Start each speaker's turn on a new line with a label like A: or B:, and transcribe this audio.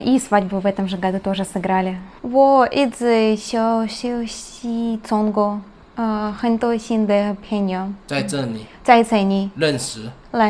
A: И свадьбу в этом же году тоже сыграли. Wo is xiao xiu xi zongo 很多新的朋友
B: 在这里
A: 在这里
B: 认识。